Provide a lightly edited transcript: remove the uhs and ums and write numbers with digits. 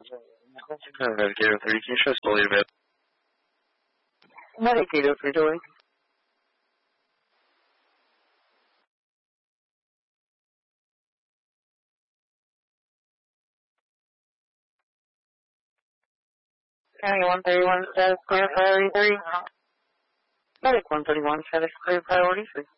Medicaid 03, can you show us fully available? Medicaid 03, Joey. County 131 status clear priority 3. Medic 131 status clear priority 3.